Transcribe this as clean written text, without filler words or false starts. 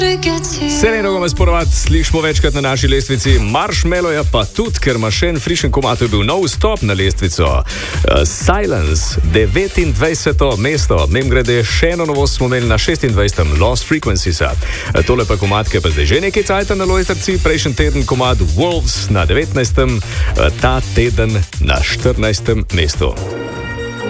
Sereno me sporovat slišimo večkrat na naši lestvici. Marshmallow je pa tudi, ker ima še en frišen komad, je bil nov stop na lestvico. Silence, 29. mesto. Mimogrede, še eno novost smo imeli na 26. Lost Frequencies. Tole pa komad, ki je pa zdaj že nekaj cajta na lojtrci. Prejšnji teden komad Wolves na 19. Ta teden na 14. mestu.